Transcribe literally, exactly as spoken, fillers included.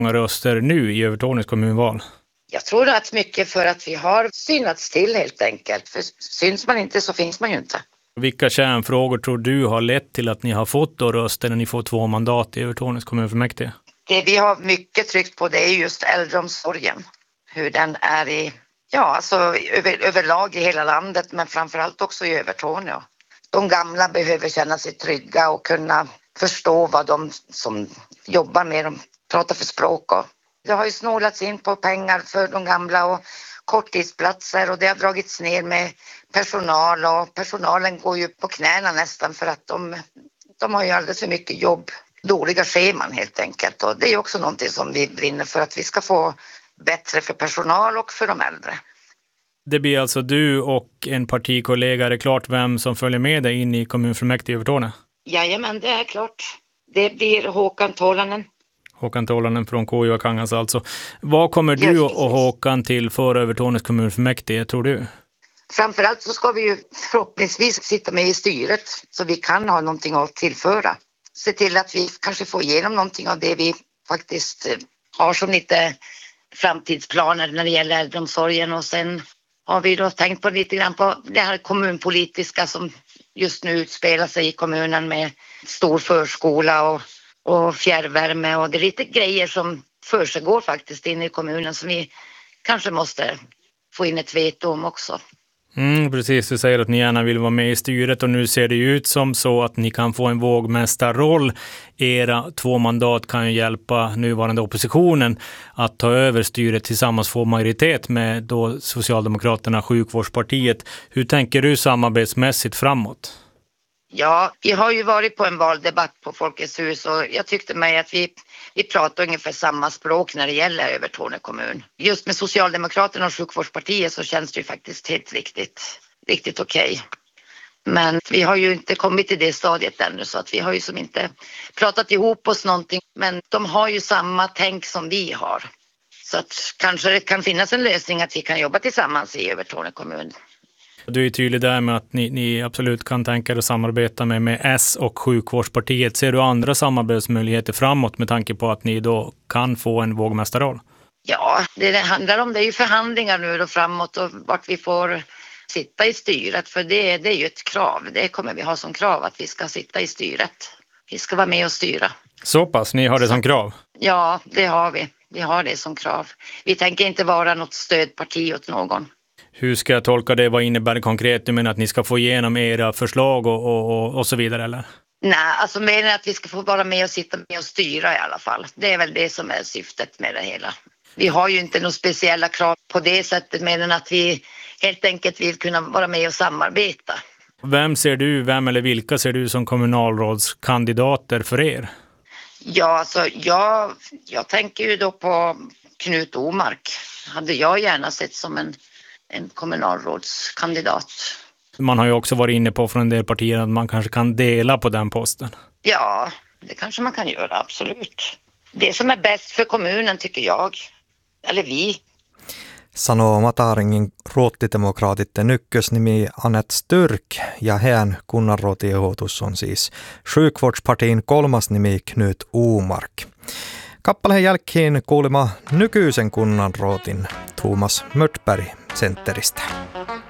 Många röster nu i Övertorneås kommunval? Jag tror att mycket för att vi har synats till helt enkelt. För syns man inte så finns man ju inte. Vilka kärnfrågor tror du har lett till att ni har fått då röster när ni får två mandat i Övertorneås kommunfullmäktige? Det vi har mycket tryckt på det är just äldreomsorgen. Hur den är i, ja alltså över, överlag i hela landet men framförallt också i Övertorneå. De gamla behöver känna sig trygga och kunna förstå vad de som jobbar med dem pratar för språk. Och det har ju snålats in på pengar för de gamla och korttidsplatser och det har dragits ner med personal och personalen går ju på knäna nästan för att de, de har ju alldeles för mycket jobb. Dåliga scheman helt enkelt och det är också någonting som vi brinner för att vi ska få bättre för personal och för de äldre. Det blir alltså du och en partikollega, är det klart vem som följer med dig in i kommunfullmäktige i Övertorneå? Jajamän, det är klart. Det blir Håkan Tolanen. Håkan Tolanen från K J Kangas alltså. Vad kommer du och Håkan till för Övertorneås kommunfullmäktige, tror du? Framförallt så ska vi ju förhoppningsvis sitta med i styret så vi kan ha någonting att tillföra. Se till att vi kanske får igenom någonting av det vi faktiskt har som lite framtidsplaner när det gäller äldreomsorgen och sen har vi då tänkt på lite grann på det här kommunpolitiska som just nu utspelar sig i kommunen med stor förskola och, och fjärrvärme och det är lite grejer som försiggår faktiskt inne i kommunen som vi kanske måste få in ett veto om också. Mm, precis, du säger att ni gärna vill vara med i styret och nu ser det ut som så att ni kan få en vågmästarroll. Era två mandat kan ju hjälpa nuvarande oppositionen att ta över styret tillsammans få majoritet med då Socialdemokraterna, Sjukvårdspartiet. Hur tänker du samarbetsmässigt framåt? Ja, vi har ju varit på en valdebatt på Folkets hus och jag tyckte mig att vi, vi pratar ungefär samma språk när det gäller Övertorneå kommun. Just med Socialdemokraterna och Sjukvårdspartiet så känns det ju faktiskt helt riktigt, riktigt okej. Men vi har ju inte kommit till det stadiet ännu så att vi har ju som inte pratat ihop oss någonting. Men de har ju samma tänk som vi har. Så att kanske det kan finnas en lösning att vi kan jobba tillsammans i Övertorneå kommun. Du är tydlig där med att ni, ni absolut kan tänka er att samarbeta med, med S och Sjukvårdspartiet. Ser du andra samarbetsmöjligheter framåt med tanke på att ni då kan få en vågmästarroll? Ja, det det handlar om det är ju förhandlingar nu då framåt och vart vi får sitta i styret. För det, det är ju ett krav. Det kommer vi ha som krav att vi ska sitta i styret. Vi ska vara med och styra. Så pass, ni har det som krav? Ja, det har vi. Vi har det som krav. Vi tänker inte vara något stödparti åt någon. Hur ska jag tolka det? Vad innebär det konkret? Du menar att ni ska få igenom era förslag och, och, och så vidare, eller? Nej, alltså mer än att vi ska få vara med och sitta med och styra i alla fall. Det är väl det som är syftet med det hela. Vi har ju inte några speciella krav på det sättet mer än att vi helt enkelt vill kunna vara med och samarbeta. Vem ser du, vem eller vilka ser du som kommunalrådskandidater för er? Ja, alltså jag, jag tänker ju då på Knut Omark. Hade jag gärna sett som en en kommunalrådskandidat. Man har ju också varit inne på från en del partier att man kanske kan dela på den posten. Ja, det kanske man kan göra, absolut. Det som är bäst för kommunen tycker jag, eller vi. Sanoo Mataringin ruottidemokraatitten ykkösnimi Anette Styrk ja heidän kunnanruotiehdotus on siis Sjukvårdspartiin kolmas nimi Knut Omark. Kappaleen jälkeen kuulima nykyisen kunnanruotin Thomas Mötberg Centeristä.